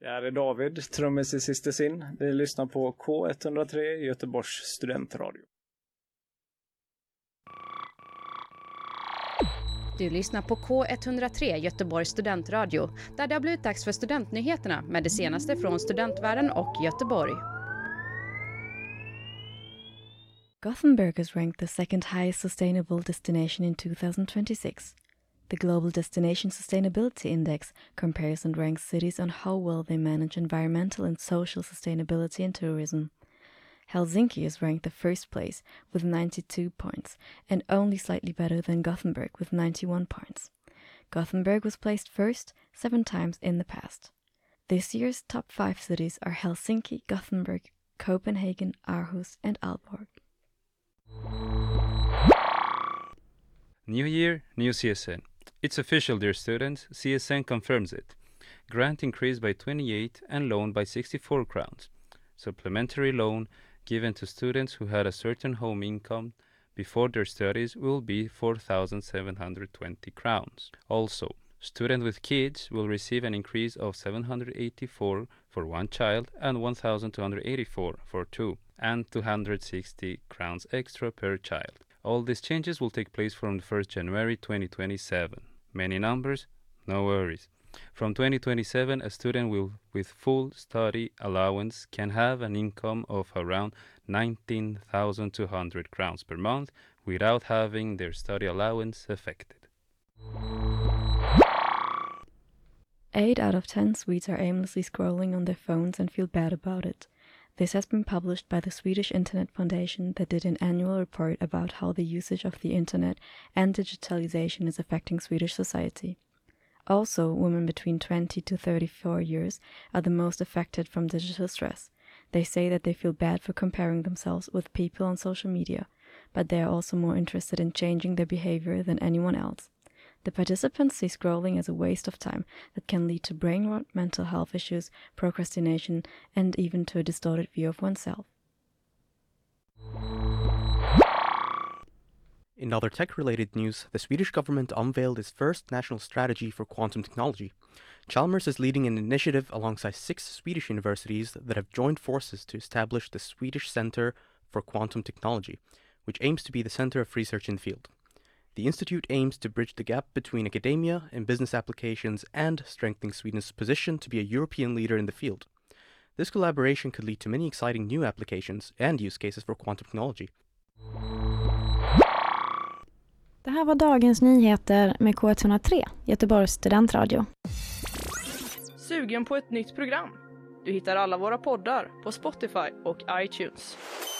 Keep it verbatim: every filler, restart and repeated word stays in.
här är David, trummis i Sister Sin. Vi lyssnar på K ett noll tre, Göteborgs studentradio. Du lyssnar på K ett noll tre, Göteborgs studentradio, där det har blivit dags för studentnyheterna med det senaste från studentvärlden och Göteborg. Gothenburg is ranked the second highest sustainable destination in two thousand twenty-six. The Global Destination Sustainability Index compares and ranks cities on how well they manage environmental and social sustainability in tourism. Helsinki is ranked the first place with ninety-two points, and only slightly better than Gothenburg with ninety-one points. Gothenburg was placed first seven times in the past. This year's top five cities are Helsinki, Gothenburg, Copenhagen, Aarhus, and Aalborg. New year, new C S N. It's official, dear students, C S N confirms it. Grant increased by twenty-eight and loan by sixty-four crowns. Supplementary loan given to students who had a certain home income before their studies will be four thousand seven hundred twenty crowns. Also, students with kids will receive an increase of seven hundred eighty-four for one child and one thousand two hundred eighty-four for two, and two hundred sixty crowns extra per child. All these changes will take place from the first of January twenty twenty-seven. Many numbers? No worries. From twenty twenty-seven, a student will, with full study allowance can have an income of around nineteen thousand two hundred crowns per month without having their study allowance affected. Eight out of ten Swedes are aimlessly scrolling on their phones and feel bad about it. This has been published by the Swedish Internet Foundation that did an annual report about how the usage of the internet and digitalization is affecting Swedish society. Also, women between twenty to thirty-four years are the most affected from digital stress. They say that they feel bad for comparing themselves with people on social media, but they are also more interested in changing their behavior than anyone else. The participants see scrolling as a waste of time that can lead to brain rot, mental health issues, procrastination, and even to a distorted view of oneself. In other tech-related news, the Swedish government unveiled its first national strategy for quantum technology. Chalmers is leading an initiative alongside six Swedish universities that have joined forces to establish the Swedish Center for Quantum Technology, which aims to be the center of research in the field. The institute aims to bridge the gap between academia and business applications and strengthening Sweden's position to be a European leader in the field. This collaboration could lead to many exciting new applications and use cases for quantum technology. Det här var dagens nyheter med K ett noll tre, Göteborgs studentradio. Sugen på ett nytt program? Du hittar alla våra poddar på Spotify och iTunes.